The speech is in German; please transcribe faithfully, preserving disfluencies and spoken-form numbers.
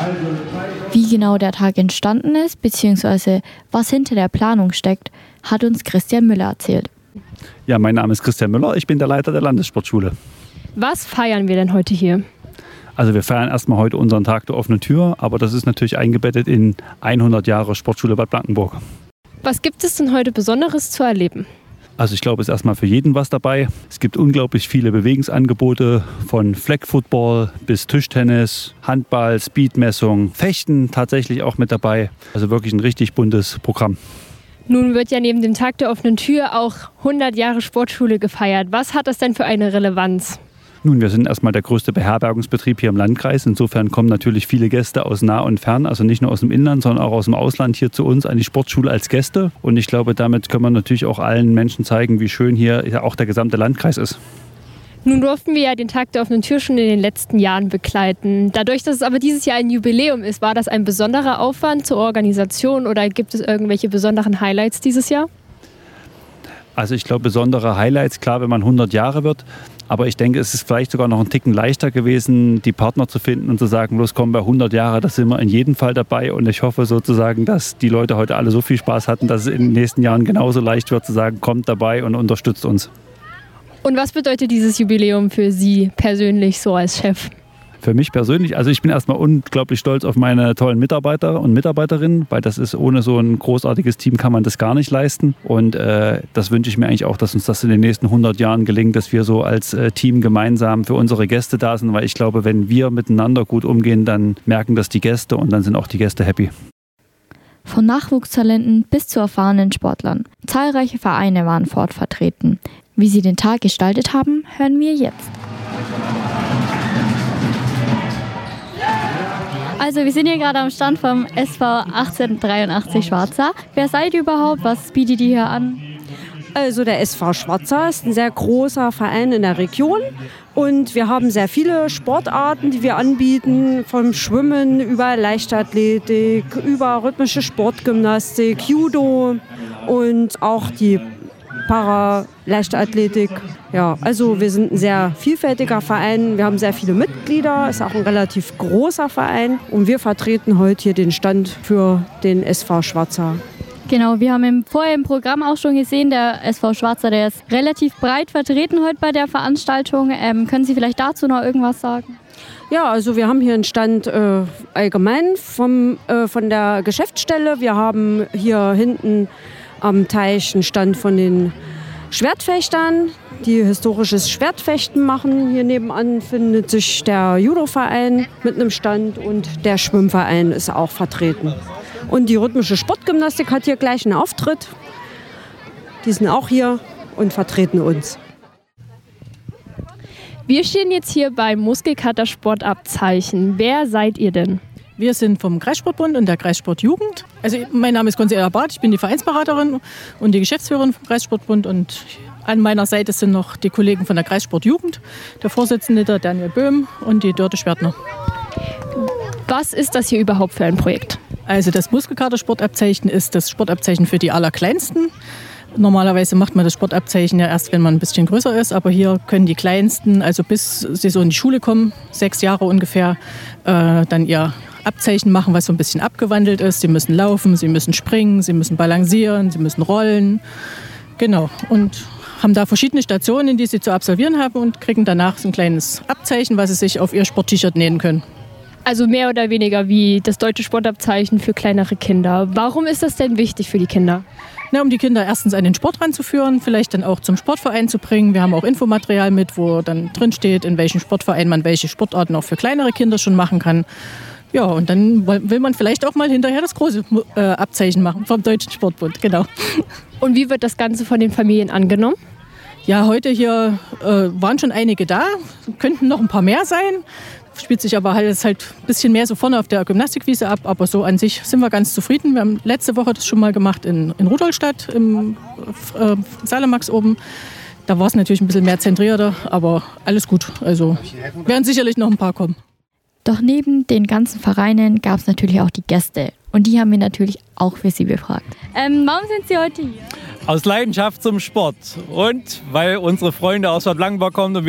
Wie genau der Tag entstanden ist, beziehungsweise was hinter der Planung steckt, hat uns Christian Müller erzählt. Ja, mein Name ist Christian Müller, ich bin der Leiter der Landessportschule. Was feiern wir denn heute hier? Also wir feiern erstmal heute unseren Tag der offenen Tür, aber das ist natürlich eingebettet in hundert Jahre Sportschule Bad Blankenburg. Was gibt es denn heute Besonderes zu erleben? Also ich glaube, es ist erstmal für jeden was dabei. Es gibt unglaublich viele Bewegungsangebote, von Flag Football bis Tischtennis, Handball, Speedmessung, Fechten tatsächlich auch mit dabei. Also wirklich ein richtig buntes Programm. Nun wird ja neben dem Tag der offenen Tür auch hundert Jahre Sportschule gefeiert. Was hat das denn für eine Relevanz? Nun, wir sind erstmal der größte Beherbergungsbetrieb hier im Landkreis. Insofern kommen natürlich viele Gäste aus nah und fern, also nicht nur aus dem Inland, sondern auch aus dem Ausland hier zu uns an die Sportschule als Gäste. Und ich glaube, damit können wir natürlich auch allen Menschen zeigen, wie schön hier auch der gesamte Landkreis ist. Nun durften wir ja den Tag der offenen Tür schon in den letzten Jahren begleiten. Dadurch, dass es aber dieses Jahr ein Jubiläum ist, war das ein besonderer Aufwand zur Organisation oder gibt es irgendwelche besonderen Highlights dieses Jahr? Also ich glaube, besondere Highlights, klar, wenn man hundert Jahre wird. Aber ich denke, es ist vielleicht sogar noch ein Ticken leichter gewesen, die Partner zu finden und zu sagen, los komm, bei hundert Jahre, das sind wir in jedem Fall dabei. Und ich hoffe sozusagen, dass die Leute heute alle so viel Spaß hatten, dass es in den nächsten Jahren genauso leicht wird zu sagen, kommt dabei und unterstützt uns. Und was bedeutet dieses Jubiläum für Sie persönlich so als Chef? Für mich persönlich, also ich bin erstmal unglaublich stolz auf meine tollen Mitarbeiter und Mitarbeiterinnen, weil das ist, ohne so ein großartiges Team kann man das gar nicht leisten. Und äh, das wünsche ich mir eigentlich auch, dass uns das in den nächsten hundert Jahren gelingt, dass wir so als äh, Team gemeinsam für unsere Gäste da sind, weil ich glaube, wenn wir miteinander gut umgehen, dann merken das die Gäste und dann sind auch die Gäste happy. Von Nachwuchstalenten bis zu erfahrenen Sportlern. Zahlreiche Vereine waren vor Ort vertreten. Wie sie den Tag gestaltet haben, hören wir jetzt. Also wir sind hier gerade am Stand vom S V achtzehnhundertdreiundachtzig Schwarza. Wer seid ihr überhaupt? Was bietet ihr hier an? Also der S V Schwarza ist ein sehr großer Verein in der Region und wir haben sehr viele Sportarten, die wir anbieten, vom Schwimmen über Leichtathletik, über rhythmische Sportgymnastik, Judo und auch die Para-Leichtathletik. Ja, also wir sind ein sehr vielfältiger Verein. Wir haben sehr viele Mitglieder, ist auch ein relativ großer Verein. Und wir vertreten heute hier den Stand für den S V Schwarza. Genau, wir haben im, vorher im Programm auch schon gesehen, der S V Schwarza, der ist relativ breit vertreten heute bei der Veranstaltung. Ähm, können Sie vielleicht dazu noch irgendwas sagen? Ja, also wir haben hier einen Stand äh, allgemein vom, äh, von der Geschäftsstelle. Wir haben hier hinten am Teich einen Stand von den Schwertfechtern, die historisches Schwertfechten machen. Hier nebenan findet sich der Judo-Verein mit einem Stand und der Schwimmverein ist auch vertreten. Und die rhythmische Sportgymnastik hat hier gleich einen Auftritt. Die sind auch hier und vertreten uns. Wir stehen jetzt hier beim Muskelkater Sportabzeichen. Wer seid ihr denn? Wir sind vom Kreissportbund und der Kreissportjugend. Also mein Name ist Consuela Barth, ich bin die Vereinsberaterin und die Geschäftsführerin vom Kreissportbund. Und an meiner Seite sind noch die Kollegen von der Kreissportjugend, der Vorsitzende, der Daniel Böhm und die Dörte Schwertner. Was ist das hier überhaupt für ein Projekt? Also das Muskelkater-Sportabzeichen ist das Sportabzeichen für die Allerkleinsten. Normalerweise macht man das Sportabzeichen ja erst, wenn man ein bisschen größer ist. Aber hier können die Kleinsten, also bis sie so in die Schule kommen, sechs Jahre ungefähr, äh, dann ihr Abzeichen machen, was so ein bisschen abgewandelt ist. Sie müssen laufen, sie müssen springen, sie müssen balancieren, sie müssen rollen. Genau. Und haben da verschiedene Stationen, die sie zu absolvieren haben und kriegen danach so ein kleines Abzeichen, was sie sich auf ihr Sport-T-Shirt nähen können. Also mehr oder weniger wie das deutsche Sportabzeichen für kleinere Kinder. Warum ist das denn wichtig für die Kinder? Na, um die Kinder erstens an den Sport ranzuführen, vielleicht dann auch zum Sportverein zu bringen. Wir haben auch Infomaterial mit, wo dann drin steht, in welchem Sportverein man welche Sportarten auch für kleinere Kinder schon machen kann. Ja, und dann will man vielleicht auch mal hinterher das große äh, Abzeichen machen vom Deutschen Sportbund, genau. Und wie wird das Ganze von den Familien angenommen? Ja, heute hier äh, waren schon einige da, könnten noch ein paar mehr sein. Spielt sich aber halt, halt ein bisschen mehr so vorne auf der Gymnastikwiese ab, aber so an sich sind wir ganz zufrieden. Wir haben letzte Woche das schon mal gemacht in, in Rudolstadt, im äh, Salamax oben. Da war es natürlich ein bisschen mehr zentrierter, aber alles gut. Also werden sicherlich noch ein paar kommen. Doch neben den ganzen Vereinen gab es natürlich auch die Gäste. Und die haben wir natürlich auch für Sie befragt. Ähm, warum sind Sie heute hier? Aus Leidenschaft zum Sport und weil unsere Freunde aus Bad Blankenburg kommen und